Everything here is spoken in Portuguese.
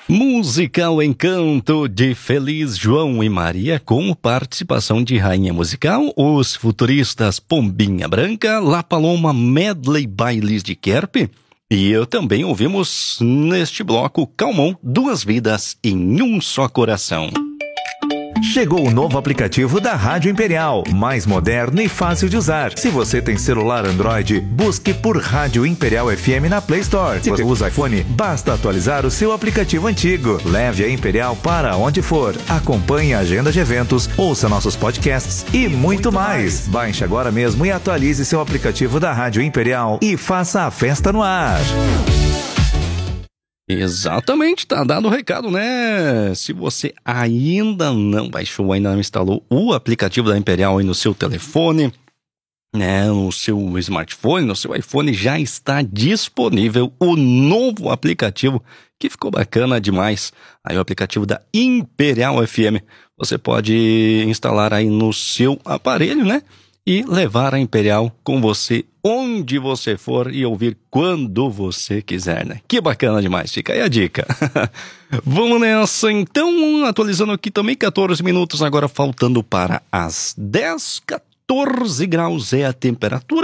Musical Encanto de Feliz João e Maria, com participação de Rainha Musical, Os Futuristas, Pombinha Branca, La Paloma, Medley, Bailes de Kerp. E também ouvimos neste bloco Calmon, Duas Vidas em um Só Coração. Chegou o novo aplicativo da Rádio Imperial, mais moderno e fácil de usar. Se você tem celular Android, busque por Rádio Imperial FM na Play Store. Se você usa iPhone, basta atualizar o seu aplicativo antigo. Leve a Imperial para onde for. Acompanhe a agenda de eventos, ouça nossos podcasts e muito mais. Baixe agora mesmo e atualize seu aplicativo da Rádio Imperial e faça a festa no ar. Exatamente, tá dado o recado, né? Se você ainda não baixou, ainda não instalou o aplicativo da Imperial aí no seu telefone, né, no seu smartphone, no seu iPhone, já está disponível o novo aplicativo, que ficou bacana demais. Aí o aplicativo da Imperial FM, você pode instalar aí no seu aparelho, né? E levar a Imperial com você onde você for e ouvir quando você quiser, né? Que bacana demais, fica aí a dica. Vamos nessa, então, atualizando aqui também, 14 minutos agora faltando para as 10, 14 graus é a temperatura.